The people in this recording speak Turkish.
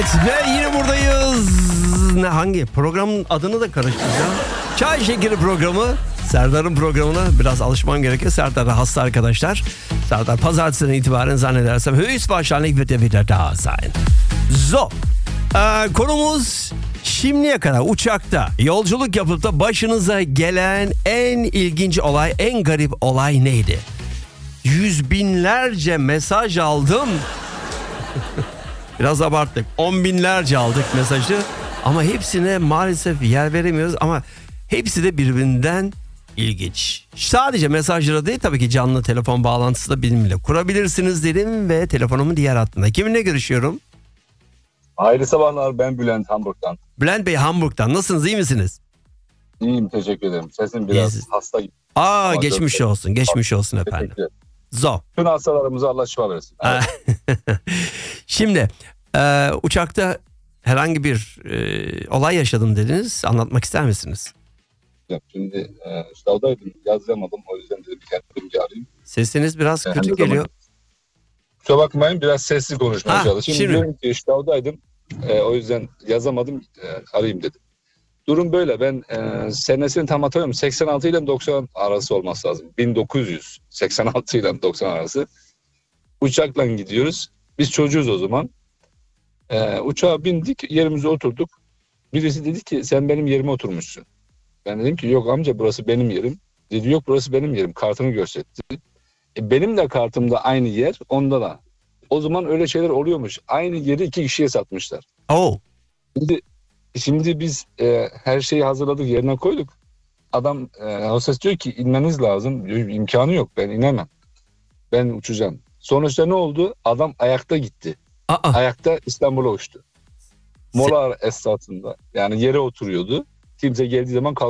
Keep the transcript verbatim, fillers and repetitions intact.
Evet ve yine buradayız. Ne hangi programın adını da karıştıracağım. Çay Şekeri programı. Serdar'ın programına biraz alışmam gerekiyor. Serdar hasta arkadaşlar. Serdar pazartesinden itibaren zannedersem höchstwahrscheinlich wird er wieder da sein. So. Ee, konumuz şimdiye kadar uçakta yolculuk yapıp da başınıza gelen en ilginç olay, en garip olay neydi? Yüz binlerce mesaj aldım. Biraz abarttık. On binlerce aldık mesajı. Ama hepsine maalesef yer veremiyoruz. Ama hepsi de birbirinden ilginç. Sadece mesajlara değil, tabii ki canlı telefon bağlantısı da benimle kurabilirsiniz dedim ve telefonumun diğer hattında. Kiminle görüşüyorum? Hayırlı sabahlar, ben Bülent Hamburg'dan. Bülent Bey Hamburg'dan. Nasılsınız, iyi misiniz? İyiyim, teşekkür ederim. Sesim biraz İyiyiz. hasta gibi. Aa, Ama geçmiş çok- olsun, geçmiş olsun efendim. Teşekkür ederim. Zo. Tüm hastalarımıza Allah şifa versin. Evet. Şimdi e, uçakta herhangi bir e, olay yaşadım dediniz. Anlatmak ister misiniz? Şimdi e, sınavdaydım, yazamadım. O yüzden dedim bir kendimi arayayım. Sesiniz biraz Ben kötü de zaman- geliyor. Kusura bakmayın, biraz sesli konuşmaya Ha, çalışayım. şimdi. Diyorum ki sınavdaydım. E, o yüzden yazamadım. E, arayayım dedim. Durum böyle. Ben e, senesini tam hatırlamıyorum. seksen altı ile doksan arası olması lazım. bin dokuz yüz seksen altı ile doksan arası. Uçakla gidiyoruz. Biz çocuğuz o zaman. E, uçağa bindik. Yerimize oturduk. Birisi dedi ki sen benim yerime oturmuşsun. Ben dedim ki yok amca, burası benim yerim. Dedi yok, burası benim yerim. Kartını gösterdi. E, benim de kartımda aynı yer, onda da. O zaman öyle şeyler oluyormuş. Aynı yeri iki kişiye satmışlar. Oh. Şimdi, şimdi biz e, her şeyi hazırladık, yerine koyduk. Adam e, hostes diyor ki inmeniz lazım. Diyor, imkanı yok, ben inemem. Ben uçacağım. Sonuçta ne oldu? Adam ayakta gitti. Aa. Ayakta İstanbul'a uçtu. Mola esnasında, yani yere oturuyordu. Kimse geldiği zaman kalk